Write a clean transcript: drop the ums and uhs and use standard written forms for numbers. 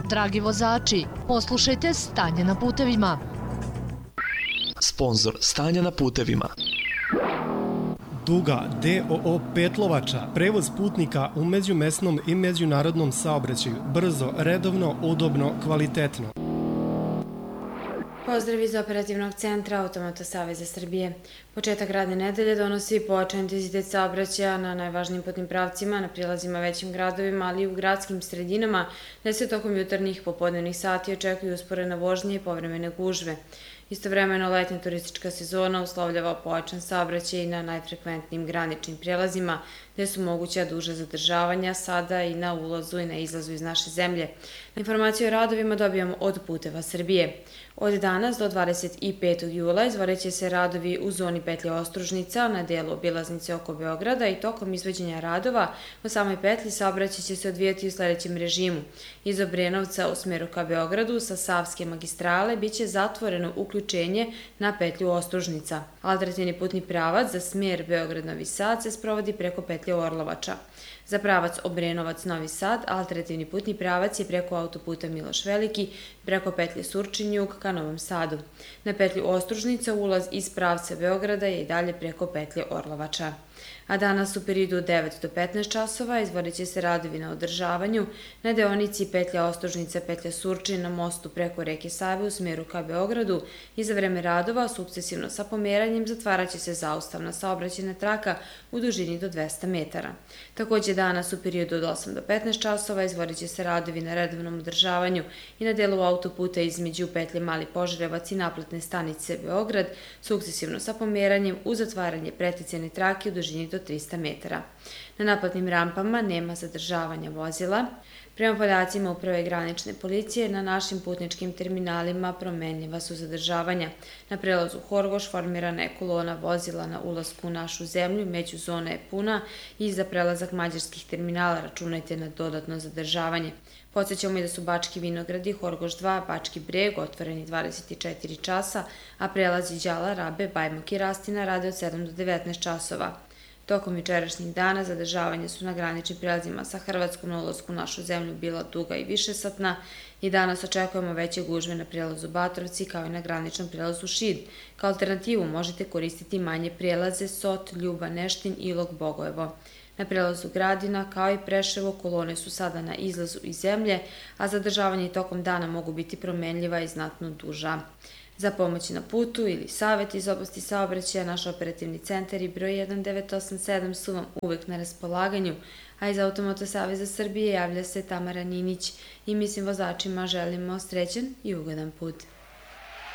Dragi vozači, poslušajte stanje na putevima. Sponzor stanja na putevima. Duga DOO Petlovača, prevoz putnika u međumesnom i međunarodnom saobraćaju, brzo, redovno, udobno, kvalitetno. Pozdrav iz operativnog centra Automoto Saveza Srbije. Početak radne nedelje donosi pojačan intenzitet saobraćaja na najvažnijim putnim pravcima, na prilazima većim gradovima, ali i u gradskim sredinama, gde se tokom jutarnjih popodnevnih sati očekuju usporene vožnje i povremene gužve. Istovremeno, letnja turistička sezona uslovljava pojačan saobraćaj na najfrekventnijim graničnim prijelazima, gde su moguća duža zadržavanja sada i na ulazu i na izlazu iz naše zemlje. Informaciju o radovima dobijamo od Puteva Srbije. Od danas do 25. jula izvodeće se radovi u zoni petlje Ostružnica na delu obilaznice oko Beograda i tokom izvođenja radova u samoj petlji saobraćaj će se odvijati u sledećem režimu. Iz Obrenovca u smeru ka Beogradu sa Savske magistrale biće zatvoreno uključenje na petlju Ostružnica. Alternativni putni pravac za smer Beograd-Novi Sad se sprovodi preko petlje Orlovača. Za pravac Obrenovac-Novi Sad, alternativni putni pravac je preko autoputa Miloš Veliki, preko petlje Surčin-Jug ka Novom Sadu. Na petlju Ostružnica ulaz iz pravca Beograda je i dalje preko petlje Orlovača. A danas u periodu od 9 do 15 časova izvodeće se radovi na održavanju na deonici petlja Ostružnica, petlja Surčin na mostu preko reke Save u smeru ka Beogradu i za vreme radova sukcesivno sa pomeranjem zatvaraće se zaustavna saobraćajna traka u dužini do 200 metara. Takođe danas u periodu od 8 do 15 časova izvodeće se radovi na redovnom održavanju i na delu autoputa između petlje Mali Požarevac i naplatne stanice Beograd, sukcesivno sa pomeranjem uz zatvaranje preticajne trake u dužini do 300 metara. Na naplatnim rampama nema zadržavanja vozila. Prema podacima Uprave granične policije, na našim putničkim terminalima promenljiva su zadržavanja. Na prelazu Horgoš formirana je kolona vozila na ulasku u našu zemlju, međuzona je puna i za prelazak mađarskih terminala računajte na dodatno zadržavanje. Podsjećamo i da su Bački Vinogradi, Horgoš 2, Bački Breg otvoreni 24 časa, a prelazi Đala, Rabe, Bajmok i Rastina rade od 7 do 19 časova. Tokom jučerašnjih dana zadržavanja su na graničnim prelazima sa Hrvatskom na ulasku u našu zemlju bila duga i višesatna i danas očekujemo veće gužve na prelazu Batrovci kao i na graničnom prelazu Šid. Kao alternativu možete koristiti manje prelaze Sot, Ljuba, Neštin, Ilok, Bogojevo. Na prelazu Gradina kao i Preševo kolone su sada na izlazu iz zemlje, a zadržavanje i tokom dana mogu biti promenljiva i znatno duža. Za pomoć na putu ili savjet iz oblasti saobraćaja, naš operativni centar i broj 1987 su vam uvek na raspolaganju, a iz Automoto Saveza Srbije javlja se Tamara Ninić i mi svim vozačima želimo srećan i ugodan put.